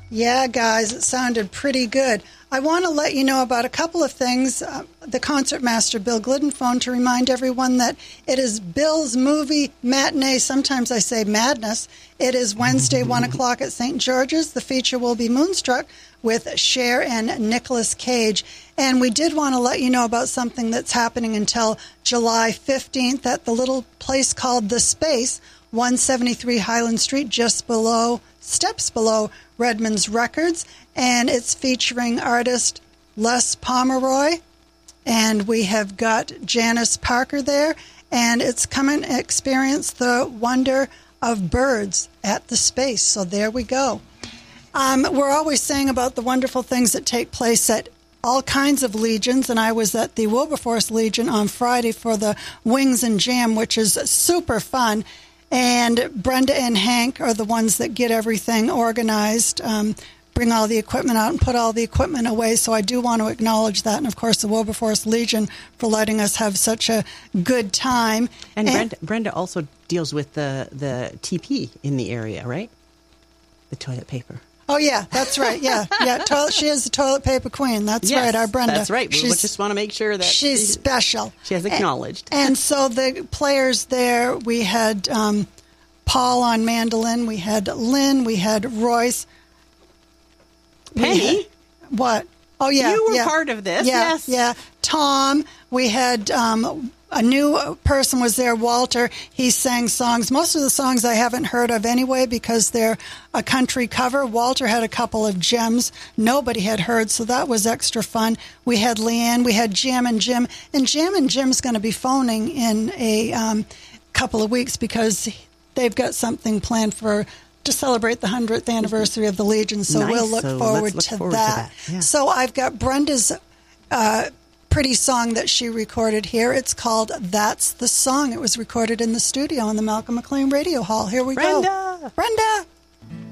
Yeah, guys, it sounded pretty good. I want to let you know about a couple of things. The concertmaster, Bill Glidden, phoned to remind everyone that it is Bill's movie matinee. Sometimes I say madness. It is Wednesday, 1 o'clock at St. George's. The feature will be Moonstruck with Cher and Nicolas Cage. And we did want to let you know about something that's happening until July 15th at the little place called The Space, 173 Highland Street, just steps below Redmond's Records, and it's featuring artist Les Pomeroy, and we have got Janice Parker there, and it's come and experience the wonder of birds at the Space. So there we go. We're always saying about the wonderful things that take place at all kinds of legions, and I was at the Wilberforce Legion on Friday for the Wings and Jam, which is super fun. And Brenda and Hank are the ones that get everything organized, bring all the equipment out and put all the equipment away. So I do want to acknowledge that. And, of course, the Wilberforce Legion for letting us have such a good time. And Brenda also deals with the TP in the area, right? The toilet paper. Oh, yeah, that's right. Yeah. She is the toilet paper queen. That's yes, right, our Brenda. That's right. We just want to make sure that she's special. She has acknowledged. And so the players there, we had Paul on mandolin, we had Lynn, we had Royce. Penny? What? Oh, yeah. You were part of this, yes. Yeah. Tom, we had a new person was there, Walter. He sang songs. Most of the songs I haven't heard of anyway because they're a country cover. Walter had a couple of gems nobody had heard, so that was extra fun. We had Leanne. We had Jam and Jim. And Jam and Jim's going to be phoning in a couple of weeks because they've got something planned to celebrate the 100th anniversary of the Legion, so nice. We'll look forward to that. Yeah. So I've got Brenda's pretty song that she recorded here. It's called That's the Song. It was recorded in the studio in the Malcolm McLean Radio Hall. Here we go. Brenda!